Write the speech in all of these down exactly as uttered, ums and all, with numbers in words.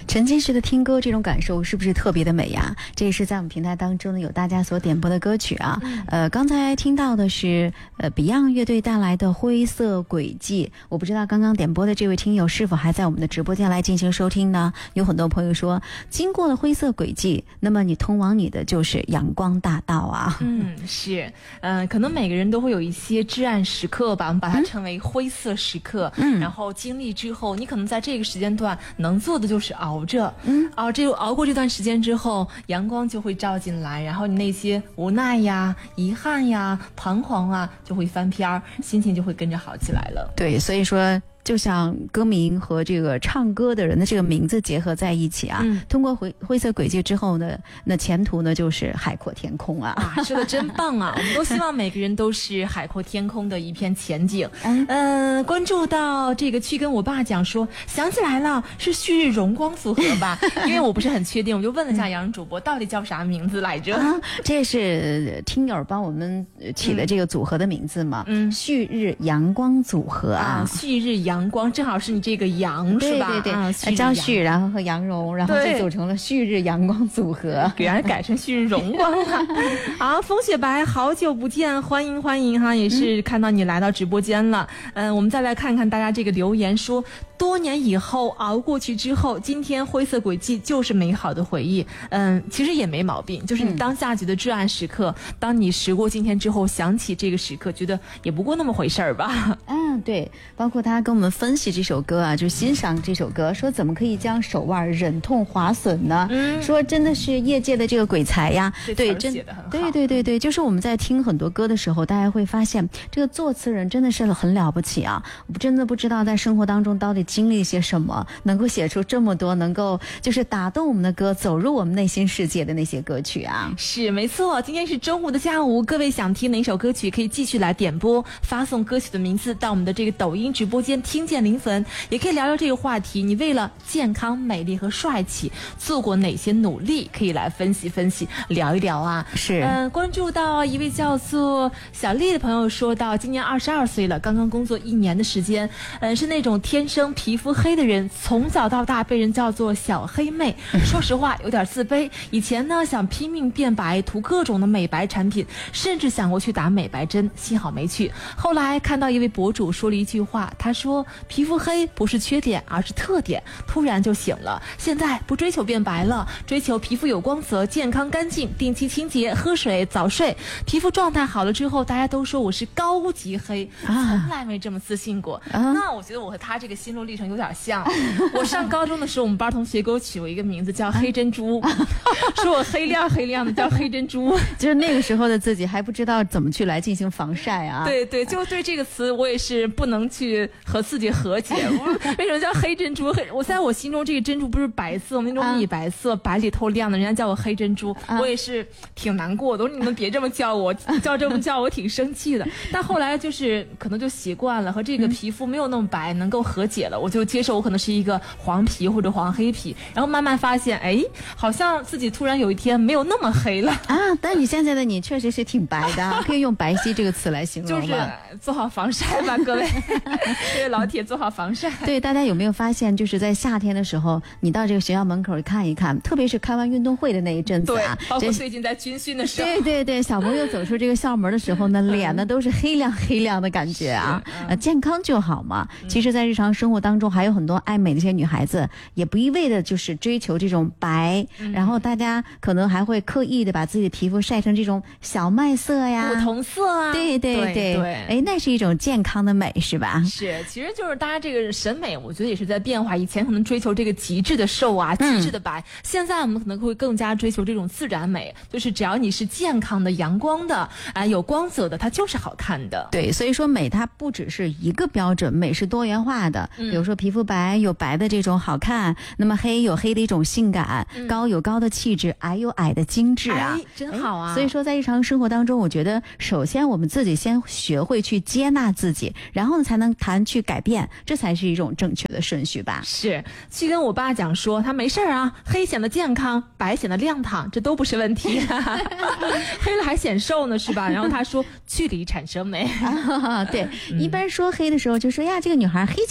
沉浸式的听歌，这种感受是不是特别的美呀？这也是在我们平台当中呢有大家所点播的歌曲啊。嗯、呃，刚才听到的是呃 Beyond 乐队带来的《灰色轨迹》，我不知道刚刚点播的这位听友是否还在我们的直播间来进行收听呢？有很多朋友说，经过了灰色轨迹，那么你通往你的就是阳光大道啊。 嗯，是，嗯、呃，可能每个人都会有一些至暗时刻吧，我们把它称为灰色时刻。嗯，然后经历之后，你可能在这个时间段能做的就是熬着，嗯，熬这熬过这段时间之后，阳光就会照进来，然后你那些无奈呀、遗憾呀、彷徨啊，就会翻篇儿，心情就会跟着好起来了。 对，所以说。就像歌名和这个唱歌的人的这个名字结合在一起啊，嗯、通过灰灰色轨迹之后呢，那前途呢就是海阔天空啊！ 啊，说的真棒啊！我们都希望每个人都是海阔天空的一片前景。嗯、呃，关注到这个去跟我爸讲说，想起来了，是旭日荣光组合吧？因为我不是很确定，我就问了一下杨主播，到底叫啥名字来着？ 啊，这是听友帮我们起的这个组合的名字嘛？嗯，旭日阳光组合啊， 啊旭日阳。阳光正好是你这个阳是吧？ 对对对， 啊、 张旭，然后和杨蓉，然后就组成了旭日阳光组合， 给人改成旭日荣光了。好，风雪白，好久不见，欢迎欢迎哈，也是看到你来到直播间了。嗯、呃，我们再来看看大家这个留言说，多年以后熬过去之后，今天灰色轨迹就是美好的回忆。嗯，其实也没毛病，就是你当下觉得至暗时刻，嗯、当你时过今天之后，想起这个时刻，觉得也不过那么回事儿吧。 嗯，对，包括他跟我们分析这首歌啊，就欣赏这首歌，说怎么可以将手腕忍痛划损呢？嗯，说真的是业界的这个鬼才呀。对，真对对对对，就是我们在听很多歌的时候，大家会发现这个作词人真的是很了不起啊！我真的不知道在生活当中到底经历些什么，能够写出这么多能够就是打动我们的歌，走入我们内心世界的那些歌曲啊。 是没错，今天是周五的下午，各位想听哪首歌曲可以继续来点播，发送歌曲的名字到我们的这个抖音直播间听见零粉，也可以聊聊这个话题，你为了健康美丽和帅气做过哪些努力，可以来分析分析聊一聊啊。 是嗯、呃，关注到一位叫做小丽的朋友说到，今年二十二岁了，刚刚工作一年的时间，嗯、呃，是那种天生皮肤黑的人，从小到大被人叫做小黑妹。说实话有点自卑，以前呢想拼命变白，涂各种的美白产品，甚至想过去打美白针，幸好没去。后来看到一位博主说了一句话，他说皮肤黑不是缺点而是特点，突然就醒了，现在不追求变白了，追求皮肤有光泽、健康干净，定期清洁，喝水，早睡，皮肤状态好了之后，大家都说我是高级黑，从来没这么自信过、啊、那我觉得我和他这个心路历程有点像。我上高中的时候，我们班同学给我取过一个名字叫黑珍珠，说我黑亮黑亮的，叫黑珍珠。 就是那个时候的自己还不知道怎么去来进行防晒啊。 对对，就对这个词我也是不能去和自己和解。为什么叫黑珍珠？黑，我在我心中这个珍珠不是白色，那种米白色，啊、白里透亮的，人家叫我黑珍珠，啊、我也是挺难过的。我说你们别这么叫我，叫这么叫我挺生气的。但后来就是可能就习惯了，和这个皮肤没有那么白，能够和解了，我就接受我可能是一个黄皮或者黄黑皮，然后慢慢发现，哎，好像自己突然有一天没有那么黑了啊。但你现在的你确实是挺白的，可以用白皙这个词来形容就是做好防晒吧，各位，各位老铁做好防晒。 对，大家有没有发现，就是在夏天的时候，你到这个学校门口看一看，特别是开完运动会的那一阵子啊， 对，包括最近在军训的时候， 对对对，小朋友走出这个校门的时候呢，脸呢都是黑亮黑亮的感觉啊，呃，健康就好嘛。嗯、其实，在日常生活当中，还有很多爱美的一些女孩子，也不一味的就是追求这种白，嗯、然后大家可能还会刻意的把自己的皮肤晒成这种小麦色呀、 古铜色啊， 对对对对，对哎，那是一种健康的美，是吧？ 是，其实就是大家这个审美，我觉得也是在变化。以前可能追求这个极致的瘦啊，极致的白，嗯、现在我们可能会更加追求这种自然美，就是只要你是健康的、阳光的啊、呃，有光泽的，它就是好看的。 对，所以说美它不只是一个标准，美是多元化的。嗯、比如说皮肤白有白的这种好看，那么黑有黑的一种性感，嗯、高有高的气质，矮有矮的精致啊， 哎、真好啊！ 所以说在日常生活当中，我觉得首先我们自己先学会去接纳自己，然后呢才能谈去改变，这才是一种正确的顺序吧。 是，去跟我爸讲说，他没事啊，黑显得健康，白显得亮堂，这都不是问题。黑了还显瘦呢，是吧？然后他说，距离产生美。 啊、对、嗯，一般说黑的时候就说呀，这个女孩黑翘黑翘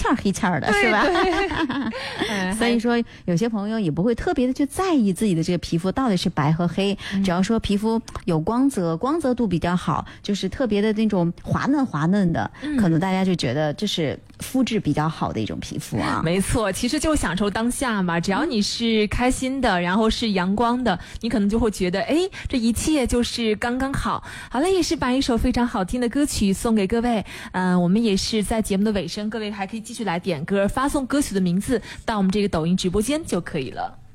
儿的，是吧？所以说有些朋友也不会特别的去在意自己的这个皮肤到底是白和黑，嗯、只要说皮肤有光泽，光泽度比较好，就是特别的那种滑嫩滑嫩的，嗯、可能大家就觉得这是肤质比较好的一种皮肤啊。 没错，其实就享受当下嘛，只要你是开心的，然后是阳光的，你可能就会觉得，哎，这一切就是刚刚好。好了，也是把一首非常好听的歌曲送给各位。嗯、呃，我们也是在节目的尾声，各位还可以继续来点歌，发送歌曲的名字到我们这个抖音直播间就可以了。